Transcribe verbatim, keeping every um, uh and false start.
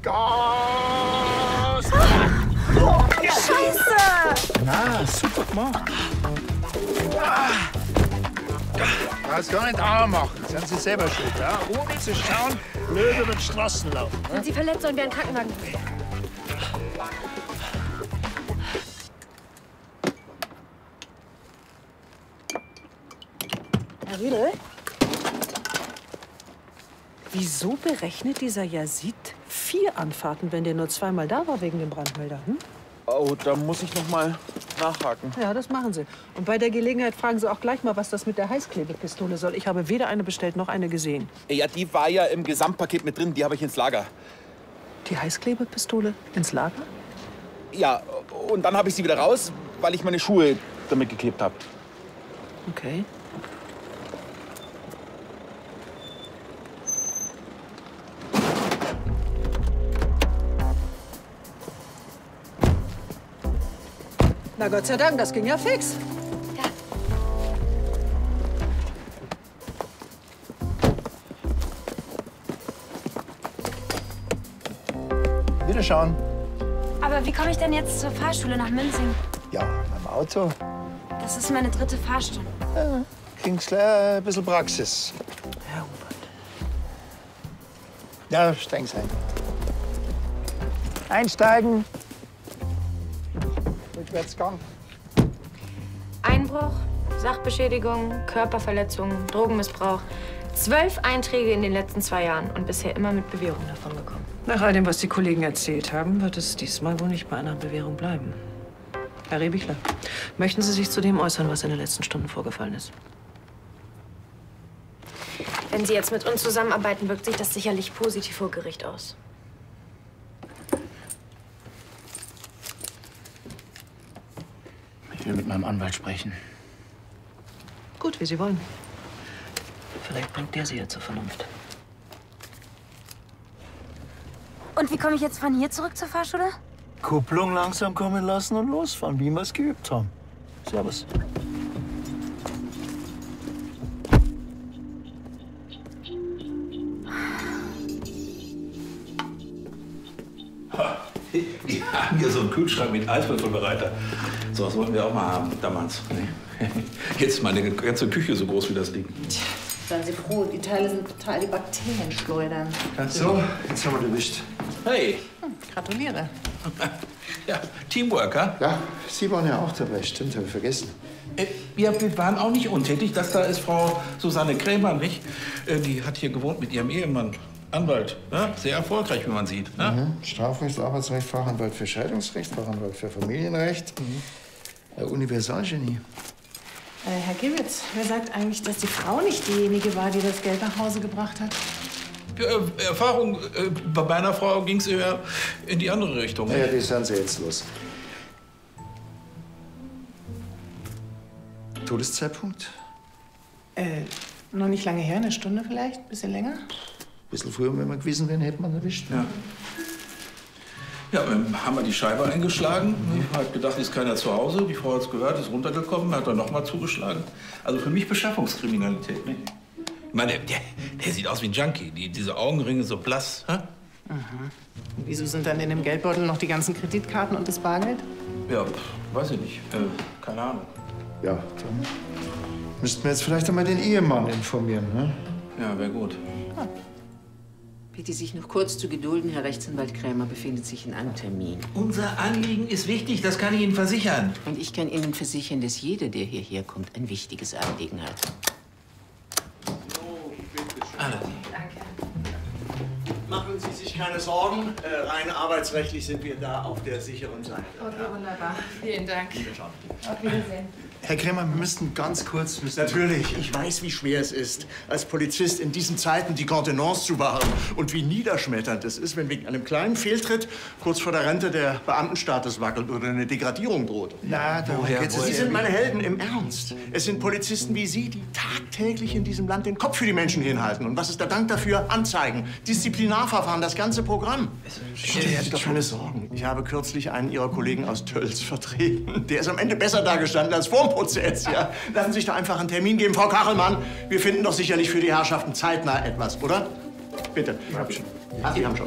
Gas! Scheiße! Na, super gemacht. Das gar nicht auch machen. Sind Sie selber schuld, ja? Ohne zu schauen, blöd über die Straßen laufen. Sind Sie verletzt, sollen wir einen Krankenwagen rufen? Herr Riedel? Wieso berechnet dieser Yazid vier Anfahrten, wenn der nur zweimal da war wegen dem Brandmelder? Hm? Oh, da muss ich noch mal nachhaken. Ja, das machen Sie. Und bei der Gelegenheit fragen Sie auch gleich mal, was das mit der Heißklebepistole soll. Ich habe weder eine bestellt noch eine gesehen. Ja, die war ja im Gesamtpaket mit drin. Die habe ich ins Lager. Die Heißklebepistole ins Lager? Ja, und dann habe ich sie wieder raus, weil ich meine Schuhe damit geklebt habe. Okay. Na Gott sei Dank, das ging ja fix. Ja. Wieder schauen. Aber wie komme ich denn jetzt zur Fahrschule nach Münzing? Ja, mit dem Auto. Das ist meine dritte Fahrstunde. Ja, kriegst gleich ein bisschen Praxis. Herr Hubert. Ja, steigen Sie ein. Einsteigen. Rückwärtsgang. Einbruch, Sachbeschädigung, Körperverletzung, Drogenmissbrauch. Zwölf Einträge in den letzten zwei Jahren und bisher immer mit Bewährung davongekommen. Nach all dem, was die Kollegen erzählt haben, wird es diesmal wohl nicht bei einer Bewährung bleiben. Herr Rehbichler, möchten Sie sich zu dem äußern, was in den letzten Stunden vorgefallen ist? Wenn Sie jetzt mit uns zusammenarbeiten, wirkt sich das sicherlich positiv vor Gericht aus. Ich will mit meinem Anwalt sprechen. Gut, wie Sie wollen. Vielleicht bringt der Sie ja zur Vernunft. Und wie komme ich jetzt von hier zurück zur Fahrschule? Kupplung langsam kommen lassen und losfahren, wie wir es geübt haben. Servus. Die haben hier so einen Kühlschrank mit Eiswürfelbereiter. So was wollten wir auch mal haben damals. Jetzt ist meine ganze Küche so groß wie das Ding. Seien Sie froh, die Teile sind total die Bakterien schleudern. So, jetzt haben wir erwischt. Hey, Hm, gratuliere. ja, Teamworker. Ja, Sie waren ja auch dabei, stimmt, habe ich vergessen. Äh, ja, wir waren auch nicht untätig. Das da ist Frau Susanne Krämer, nicht? Äh, die hat hier gewohnt mit ihrem Ehemann. Anwalt. Ja? Sehr erfolgreich, wie man sieht. Ja? Mhm. Strafrecht, Arbeitsrecht, Fachanwalt für Scheidungsrecht, Fachanwalt für Familienrecht. Mhm. Ein Universalgenie. Äh, Herr Gibbitz, wer sagt eigentlich, dass die Frau nicht diejenige war, die das Geld nach Hause gebracht hat? Ja, äh, Erfahrung, äh, bei meiner Frau ging es eher in die andere Richtung. Ja, die sind Sie jetzt los. Todeszeitpunkt? Äh, noch nicht lange her, eine Stunde vielleicht, ein bisschen länger? Ein bisschen früher, wenn wir gewesen wären, hätte man erwischt. Ja. Ja, dann haben wir die Scheibe eingeschlagen. Ich habe gedacht, ist keiner zu Hause. Die Frau hat es gehört, ist runtergekommen, hat dann noch mal zugeschlagen. Also für mich Beschaffungskriminalität. Ne? Ich meine, der, der sieht aus wie ein Junkie. Die, diese Augenringe so blass. Hä? Aha. Und wieso sind dann in dem Geldbeutel noch die ganzen Kreditkarten und das Bargeld? Ja, pff, weiß ich nicht. Äh, keine Ahnung. Ja, dann müssten wir jetzt vielleicht einmal den Ehemann informieren. Ne? Ja, wäre gut. Ah. Bitte sich noch kurz zu gedulden. Herr Rechtsanwalt Krämer befindet sich in einem Termin. Unser Anliegen ist wichtig, das kann ich Ihnen versichern. Und ich kann Ihnen versichern, dass jeder, der hierher kommt, ein wichtiges Anliegen hat. Alle. Machen Sie sich keine Sorgen. Äh, rein arbeitsrechtlich sind wir da auf der sicheren Seite. Okay, wunderbar. Vielen Dank. Auf Wiedersehen. Herr Krämer, wir müssten ganz kurz... Natürlich, ich weiß, wie schwer es ist, als Polizist in diesen Zeiten die Kontenance zu wahren. Und wie niederschmetternd es ist, wenn wegen einem kleinen Fehltritt kurz vor der Rente der Beamtenstatus wackelt oder eine Degradierung droht. Na, da geht's Sie sind meine Helden im Ernst. Es sind Polizisten wie Sie, die tagtäglich in diesem Land den Kopf für die Menschen hinhalten. Und was ist der Dank dafür? Anzeigen, Disziplinarverfahren, das ganze Programm. Stellen Sie doch keine Sorgen. Ich habe kürzlich einen Ihrer Kollegen aus Tölz vertreten. Der ist am Ende besser dagestanden als vorm Prozess. Ja? Lassen Sie sich doch einfach einen Termin geben, Frau Kachelmann. Wir finden doch sicherlich für die Herrschaften zeitnah etwas, oder? Bitte. Ich hab schon. Ah, Sie haben schon.